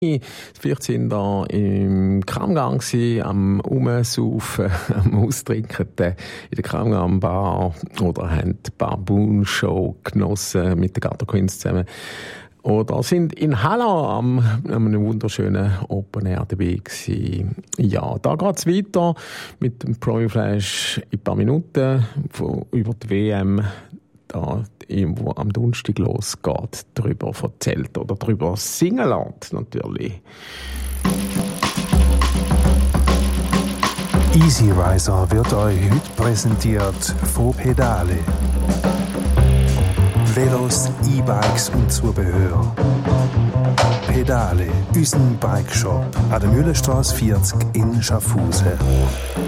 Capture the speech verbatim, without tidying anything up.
Vielleicht sind ihr im Kramgang gewesen, am Umsaufen, am Austrinken in der Kramgang Bar oder haben die Baboon Show genossen mit den Garter Queens zusammen. Oder sind in Halle am, am einem wunderschönen Open Air dabei gewesen. Ja, da geht's weiter mit dem Promiflash in ein paar Minuten von, über die W M, da irgendwo am Donnerstag losgeht, darüber erzählt oder darüber singen lässt, natürlich. Easy Riser wird euch heute präsentiert von Pedale. Velos, E-Bikes und Zubehör. Pedale, unseren Bikeshop an der Mühlenstraße vierzig in Schaffhausen.